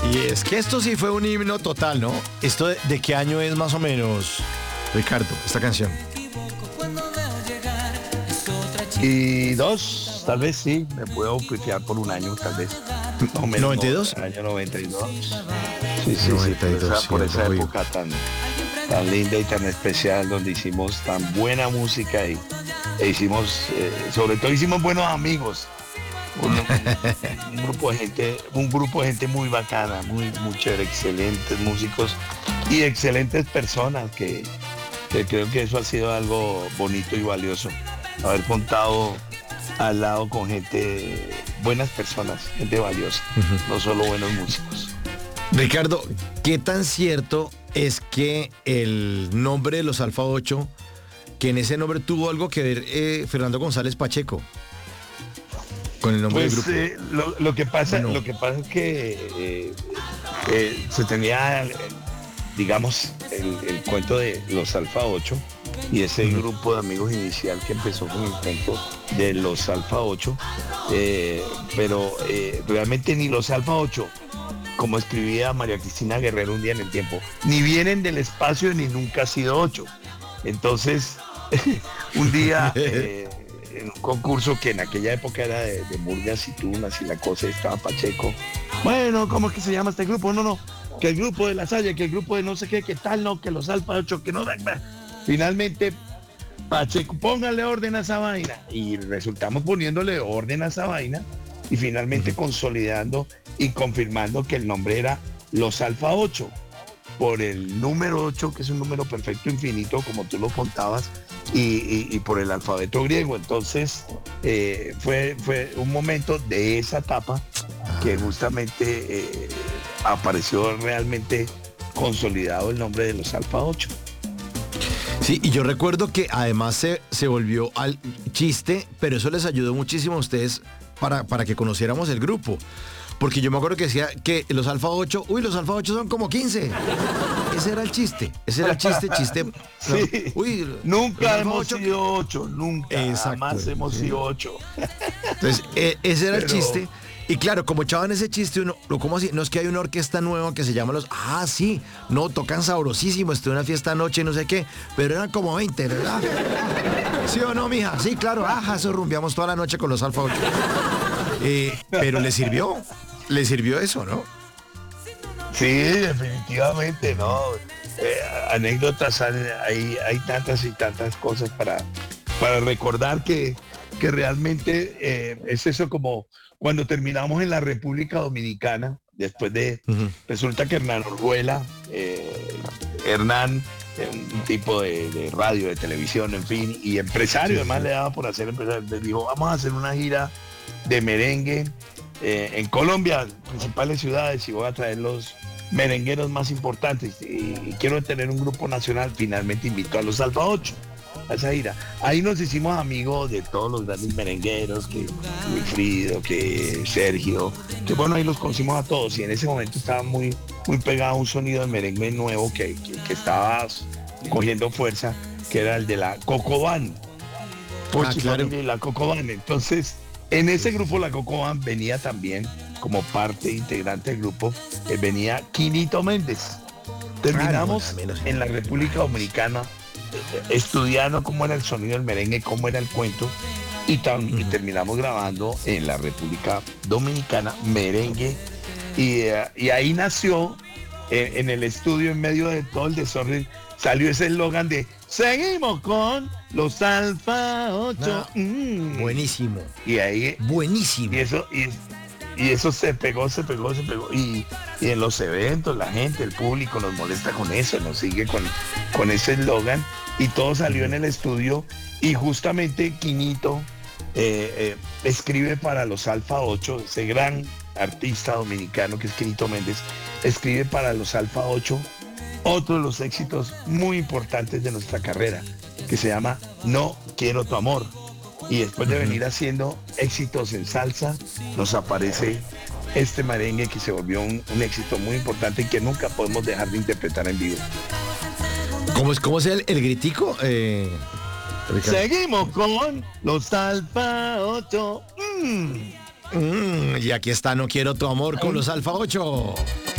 Y es que esto sí fue un himno total, ¿no? ¿Esto de qué año es más o menos, Ricardo, esta canción? Y dos, tal vez sí, me puedo pitear por un año, tal vez. No, menos, ¿92? el año 92. Sí, sí, 92, por esa sí, época tan linda y tan especial, donde hicimos tan buena música e hicimos, sobre todo hicimos buenos amigos. Un grupo de gente muy bacana, muy chévere, excelentes músicos y excelentes personas que creo que eso ha sido algo bonito y valioso. Haber contado al lado con gente, buenas personas, gente valiosa, no solo buenos músicos. Ricardo, ¿qué tan cierto es que el nombre de los Alfa 8, que en ese nombre tuvo algo que ver Fernando González Pacheco? Con el nombre Pues del grupo. lo que pasa, Bueno. lo que pasa es que se tenía, digamos, el cuento de los Alfa 8 y ese grupo de amigos inicial que empezó con el cuento de los Alfa 8, pero realmente ni los Alfa 8, como escribía María Cristina Guerrero un día en El Tiempo, ni vienen del espacio ni nunca ha sido 8. Entonces, un día en un concurso que en aquella época era de murgas y tunas y la cosa, estaba Pacheco. Bueno, ¿cómo es que se llama este grupo? No, que el grupo de La Salle, que el grupo de no sé qué, que tal, no, que los Alfa 8, que no. Finalmente, Pacheco, póngale orden a esa vaina. Y resultamos poniéndole orden a esa vaina y finalmente consolidando y confirmando que el nombre era Los Alfa 8, por el número 8, que es un número perfecto infinito, como tú lo contabas, y por el alfabeto griego. Entonces, fue un momento de esa etapa que justamente apareció realmente consolidado el nombre de los Alfa 8. Sí, y yo recuerdo que además se volvió al chiste, pero eso les ayudó muchísimo a ustedes para que conociéramos el grupo. Porque yo me acuerdo que decía que los Alfa 8, los Alfa 8 son como 15. Ese era el chiste. Ese era el chiste. Sí. Nunca hemos sido 8, nunca. Exacto, Jamás hemos sido 8. Entonces, ese era el chiste. Y claro, como echaban ese chiste, uno, ¿cómo así? No es que hay una orquesta nueva que se llama los... Ah, sí, no, tocan sabrosísimo, estuve en una fiesta anoche, no sé qué, pero eran como 20, ¿verdad? ¿Sí o no, mija? Sí, claro, eso rumbeamos toda la noche con los Alfa 8. Pero le sirvió eso, ¿no? Sí, definitivamente, ¿no? Anécdotas, hay tantas y tantas cosas para recordar que realmente es eso, como cuando terminamos en la República Dominicana, después de, resulta que Hernán Orjuela, Hernán, un tipo de radio, de televisión, en fin, y empresario, además le daba por hacer empresario, le dijo, vamos a hacer una gira de merengue en Colombia, principales ciudades, y voy a traer los merengueros más importantes, y quiero tener un grupo nacional. Finalmente invitó a los Alfa 8 a esa gira. Ahí nos hicimos amigos de todos los grandes merengueros, que Wilfrido, que Sergio, que bueno, ahí los conocimos a todos, y en ese momento estaba muy pegado un sonido de merengue nuevo que estaba cogiendo fuerza, que era el de la Cocobán. Claro. De la Cocobán. Entonces, en ese grupo la Cocobán venía también como parte integrante del grupo, venía Quinito Méndez. Terminamos en la República Dominicana estudiando cómo era el sonido del merengue, cómo era el cuento, y terminamos grabando en la República Dominicana merengue, y ahí nació, en el estudio, en medio de todo el desorden, salió ese eslogan de seguimos con los Alfa 8. Buenísimo. Y ahí, buenísimo. Y eso se pegó. Y en los eventos la gente, el público nos molesta con eso, nos sigue con ese eslogan, y todo salió en el estudio. Y justamente Quinito escribe para los Alfa 8, ese gran artista dominicano que es Quinito Méndez, escribe para los Alfa 8 otro de los éxitos muy importantes de nuestra carrera, que se llama No Quiero Tu Amor. Y después de venir haciendo éxitos en salsa, nos aparece este merengue que se volvió un éxito muy importante y que nunca podemos dejar de interpretar en vivo. ¿Cómo es el gritico? Seguimos con los Alfa 8. Y aquí está No Quiero Tu Amor con los Alfa 8.